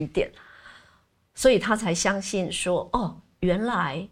所以他才相信说，哦，原来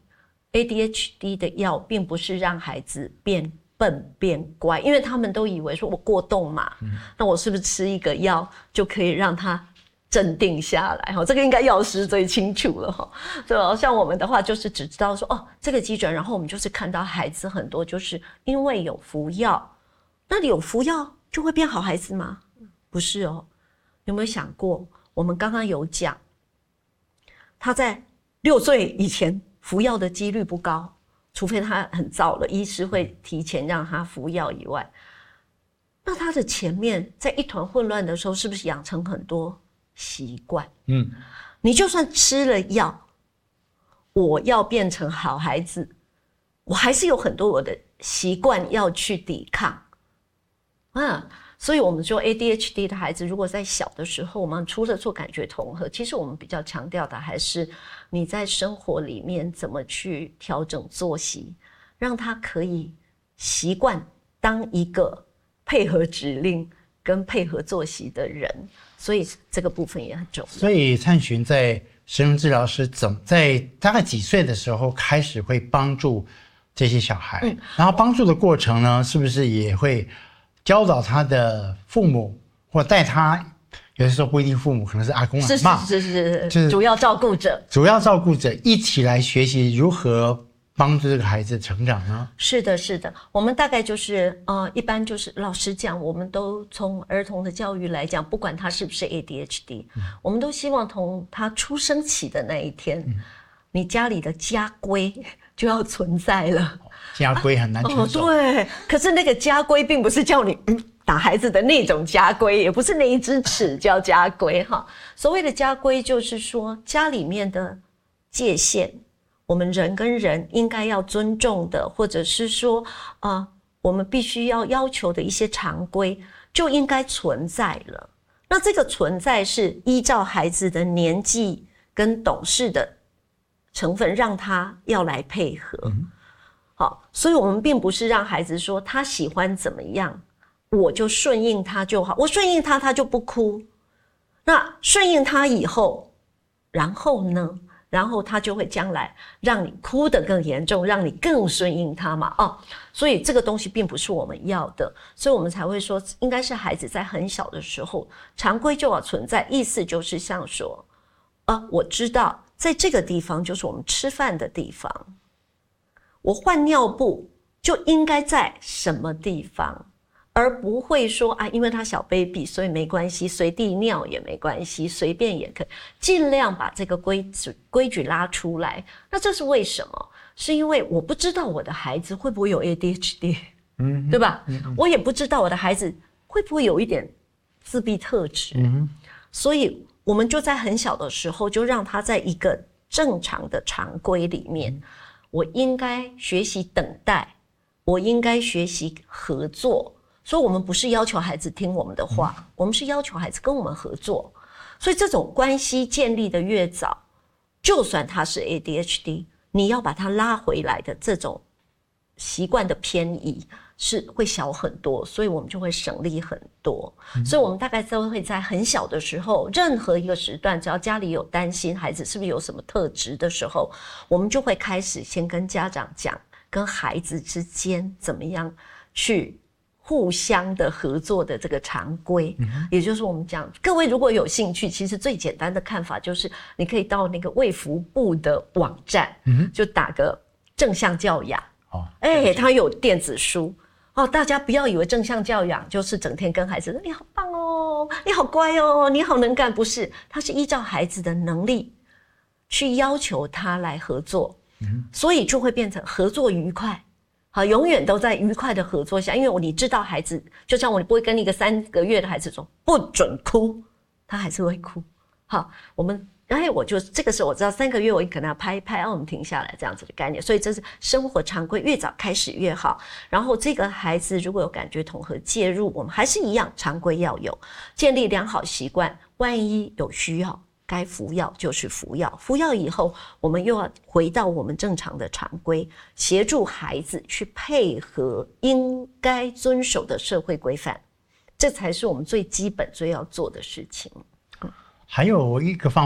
ADHD 的药并不是让孩子变笨变乖，因为他们都以为说我过动嘛，那我是不是吃一个药就可以让他镇定下来？这个应该药师最清楚了。对吧？像我们的话就是只知道说，哦，这个基准，然后我们就是看到孩子很多就是因为有服药，那你有服药就会变好孩子吗？不是哦。有没有想过我们刚刚有讲他在6岁以前服药的几率不高，除非他很早了，医师会提前让他服药以外，那他的前面在一团混乱的时候是不是养成很多习惯？你就算吃了药，我要变成好孩子，我还是有很多我的习惯要去抵抗。所以我们说 ADHD 的孩子如果在小的时候，我们除了做感觉统合，其实我们比较强调的还是你在生活里面怎么去调整作息，让他可以习惯当一个配合指令跟配合作息的人，所以这个部分也很重要。 所以灿珣在神经治疗师在大概几岁的时候开始会帮助这些小孩，然后帮助的过程呢，是不是也会教导他的父母，或带他，有的时候不一定父母，可能是阿公阿嬷， 是主要照顾者一起来学习如何帮助这个孩子成长呢？ 是的，我们大概就是一般就是老实讲，我们都从儿童的教育来讲，不管他是不是 ADHD，我们都希望从他出生起的那一天，你家里的家规就要存在了。 家规很难遵守。 对，可是那个家规并不是叫你打孩子的那种家规，也不是那一支尺叫家规哈。所谓的家规就是说家里面的界限，我们人跟人应该要尊重的，或者是说我们必须要求的一些常规就应该存在了。那这个存在是依照孩子的年纪跟懂事的成分让他要来配合。好，所以我们并不是让孩子说他喜欢怎么样，我就顺应他就好，我顺应他，他就不哭。那顺应他以后，然后呢？然后他就会将来让你哭得更严重，让你更顺应他嘛。所以这个东西并不是我们要的，所以我们才会说，应该是孩子在很小的时候，常规就要存在。意思就是像说，我知道在这个地方就是我们吃饭的地方。我换尿布就应该在什么地方，而不会说因为他小 baby 所以没关系，随地尿也没关系，随便也可以，尽量把这个规矩拉出来。那这是为什么？是因为我不知道我的孩子会不会有 ADHD，对吧？我也不知道我的孩子会不会有一点自闭特质，所以我们就在很小的时候就让他在一个正常的常规里面。我应该学习等待，我应该学习合作，所以我们不是要求孩子听我们的话，我们是要求孩子跟我们合作。所以这种关系建立的越早，就算他是 ADHD， 你要把他拉回来的这种习惯的偏移是会小很多，所以我们就会省力很多。所以我们大概都会在很小的时候，任何一个时段，只要家里有担心孩子是不是有什么特质的时候，我们就会开始先跟家长讲，跟孩子之间怎么样去互相的合作的这个常规。也就是我们讲，各位如果有兴趣，其实最简单的看法就是你可以到那个卫福部的网站，就打个正向教养，它有电子书。大家不要以为正向教养就是整天跟孩子说你好棒哦，你好乖哦，你好能干，不是，它是依照孩子的能力去要求他来合作，所以就会变成合作愉快。好，永远都在愉快的合作下，因为你知道孩子，就像我不会跟一个3个月的孩子说不准哭，他还是会哭。好，我就这个时候我知道3个月我可能要拍一拍，我们停下来这样子的概念，所以这是生活常规越早开始越好。然后这个孩子如果有感觉统合介入，我们还是一样常规要有，建立良好习惯，万一有需要该服药就是服药，服药以后我们又要回到我们正常的常规，协助孩子去配合应该遵守的社会规范，这才是我们最基本最要做的事情。 还有一个方